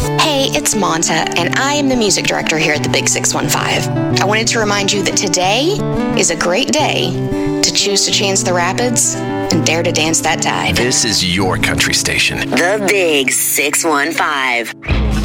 Hey, it's Monta, and I am the music director here at the Big 615. I wanted to remind you that today is a great day to choose to chance the rapids and dare to dance that tide. This is your country station. The Big 615.